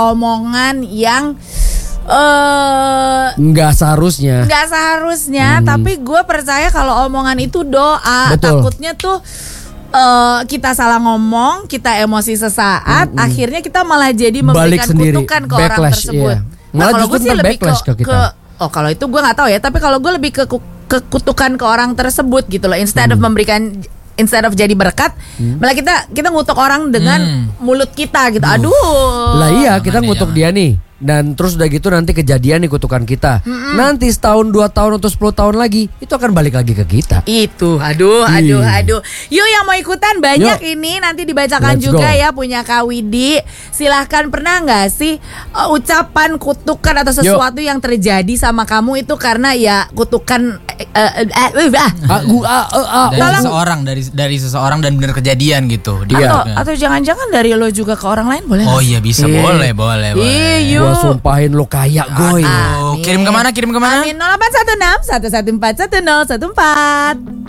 omongan yang nggak seharusnya. Tapi gue percaya kalau omongan itu doa. Betul. Takutnya tuh kita salah ngomong, kita emosi sesaat, akhirnya kita malah jadi memberikan kutukan ke orang tersebut. Iya. Malah kalau justru gue sih lebih backlash ke kita. Kalau itu gue nggak tahu ya. Tapi kalau gue lebih ke kutukan ke orang tersebut gitu loh. Instead of jadi berkat, malah kita ngutuk orang dengan mulut kita gitu. Aduh. Lah iya, kita ngutuk dia nih. Dan terus udah gitu nanti kejadian nih kutukan kita. Nanti setahun, 2 tahun atau 10 tahun lagi itu akan balik lagi ke kita. Itu, aduh. Yuk yang mau ikutan banyak. Yuk. Ini nanti dibacakan Let's juga go. ya punya Kak Widi. Silahkan, pernah nggak sih ucapan kutukan atau sesuatu yang terjadi sama kamu itu karena ya kutukan dari seseorang dan benar kejadian gitu. Atau jangan-jangan dari lo juga ke orang lain boleh? Oh iya bisa, boleh. Gua sumpahin lo kaya goy. Kirim kemana? Amin. 0816 114 1014.